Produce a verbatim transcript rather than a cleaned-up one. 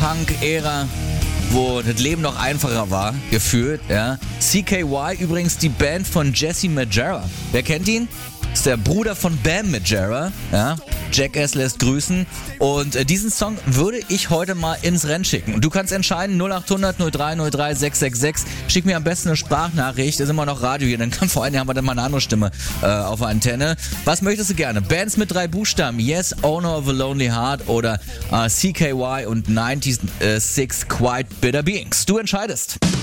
Punk-Ära, wo das Leben noch einfacher war, gefühlt, ja. C K Y, übrigens die Band von Jesse Majera. Wer kennt ihn? Das ist der Bruder von Bam Majera, ja. Jackass lässt grüßen. Und äh, diesen Song würde ich heute mal ins Rennen schicken. Und du kannst entscheiden, null acht hundert null drei null drei sechs sechs sechs. Schick mir am besten eine Sprachnachricht, ist immer noch Radio hier. Dann kann vor allem haben wir dann mal eine andere Stimme äh, auf der Antenne. Was möchtest du gerne? Bands mit drei Buchstaben. Yes, Owner of a Lonely Heart oder äh, C K Y und sechzig Quite Bitter Beings. Du entscheidest.